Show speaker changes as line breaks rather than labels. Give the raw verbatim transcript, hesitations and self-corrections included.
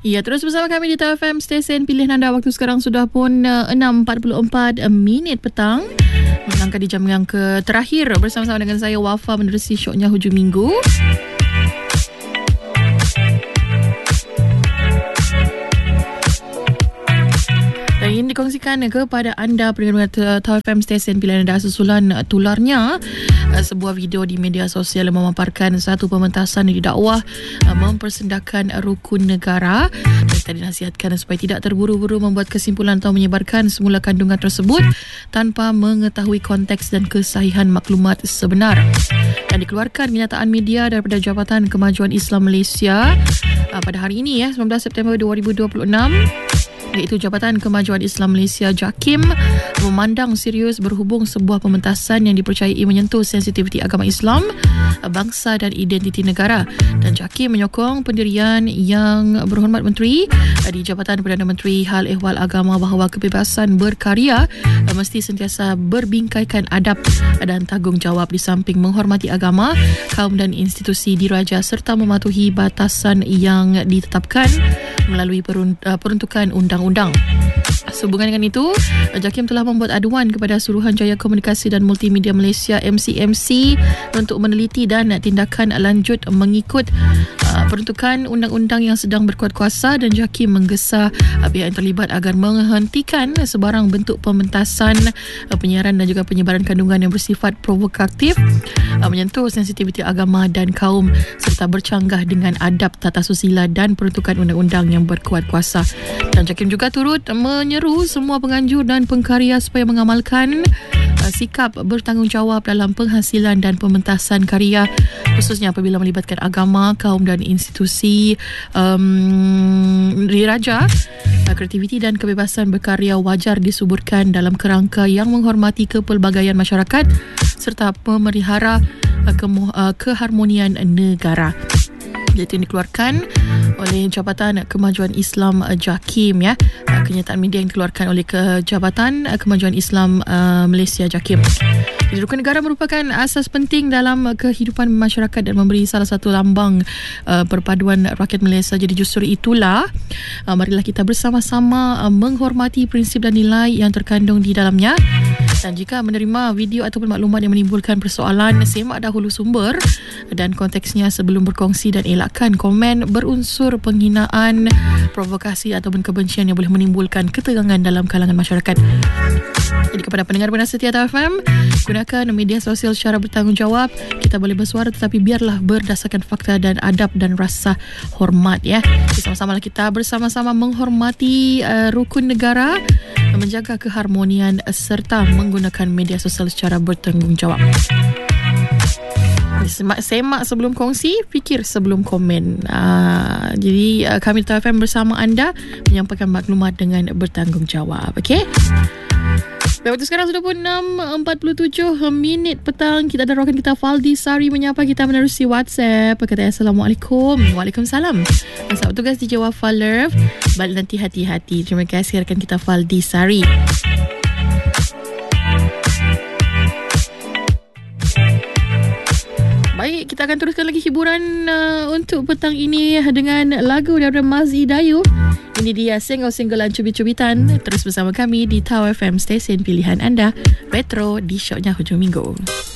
Ya, terus bersama kami di T F M stesen pilihan anda. Waktu sekarang sudah pun uh, enam empat puluh empat minit petang. Melangkah di jam yang ke terakhir bersama-sama dengan saya Wafa menerusi syoknya hujung minggu. Dan ini dikongsikan kepada anda pendengar T F M stesen pilihan anda susulan tularnya sebuah video di media sosial yang memaparkan satu pementasan di dakwah mempersendakan rukun negara. Dan kita dinasihatkan supaya tidak terburu-buru membuat kesimpulan atau menyebarkan semula kandungan tersebut tanpa mengetahui konteks dan kesahihan maklumat sebenar. Dan dikeluarkan kenyataan media daripada Jabatan Kemajuan Islam Malaysia pada hari ini ya, sembilan belas September dua ribu dua puluh enam, iaitu Jabatan Kemajuan Islam Malaysia JAKIM memandang serius berhubung sebuah pementasan yang dipercayai menyentuh sensitiviti agama Islam, bangsa dan identiti negara. Dan JAKIM menyokong pendirian Yang Berhormat Menteri di Jabatan Perdana Menteri Hal Ehwal Agama bahawa kebebasan berkarya mesti sentiasa berbingkaikan adab dan tanggungjawab di samping menghormati agama, kaum dan institusi diraja serta mematuhi batasan yang ditetapkan melalui peruntukan undang-undang. Sehubungan dengan itu, JAKIM telah membuat aduan kepada Suruhanjaya Komunikasi dan Multimedia Malaysia M C M C untuk meneliti dan tindakan lanjut mengikut uh, peruntukan undang-undang yang sedang berkuat kuasa, dan JAKIM menggesa uh, pihak yang terlibat agar menghentikan sebarang bentuk pementasan, uh, penyiaran dan juga penyebaran kandungan yang bersifat provokatif, uh, menyentuh sensitiviti agama dan kaum serta bercanggah dengan adab tata susila dan peruntukan undang-undang yang berkuat kuasa. Dan JAKIM juga turut menyeru semua penganjur dan pengkarya supaya mengamalkan uh, sikap bertanggungjawab dalam penghasilan dan pementasan karya, khususnya apabila melibatkan agama, kaum dan institusi um, diraja. Uh, kreativiti dan kebebasan berkarya wajar disuburkan dalam kerangka yang menghormati kepelbagaian masyarakat serta memelihara uh, ke- uh, keharmonian negara. Iaitu yang dikeluarkan oleh Jabatan Kemajuan Islam JAKIM ya. Kenyataan media yang dikeluarkan oleh ke Jabatan Kemajuan Islam uh, Malaysia JAKIM. Jadi, rukun negara merupakan asas penting dalam kehidupan masyarakat dan memberi salah satu lambang uh, perpaduan rakyat Malaysia. Jadi justru itulah uh, marilah kita bersama-sama uh, menghormati prinsip dan nilai yang terkandung di dalamnya. Dan jika menerima video ataupun maklumat yang menimbulkan persoalan, semak dahulu sumber dan konteksnya sebelum berkongsi, dan elakkan komen berunsur penghinaan, provokasi ataupun kebencian yang boleh menimbulkan ketegangan dalam kalangan masyarakat. Jadi kepada pendengar-pendengar setia T F M, gunakan media sosial secara bertanggungjawab. Kita boleh bersuara tetapi biarlah berdasarkan fakta dan adab dan rasa hormat ya. Sama-sama kita bersama-sama menghormati uh, rukun negara, menjaga keharmonian serta menggunakan media sosial secara bertanggungjawab. Semak sebelum kongsi, fikir sebelum komen. Uh, jadi uh, kami T F M bersama anda menyampaikan maklumat dengan bertanggungjawab. Okey. Baik, waktu sekarang sudah pun enam empat puluh tujuh minit petang. Kita ada rakan kita Faldi Sari menyapa kita menerusi WhatsApp. Kata Assalamualaikum. Waalaikumsalam. Masa tugas D J Wafa Love. Balik nanti hati-hati. Terima kasih rakan kita Faldi Sari. Baik, kita akan teruskan lagi hiburan uh, untuk petang ini dengan lagu daripada Mazzi Dayu. Ini dia single-singlean cubit-cubitan. Terus bersama kami di T A W F M stesen pilihan anda, Retro di syoknya hujung minggu.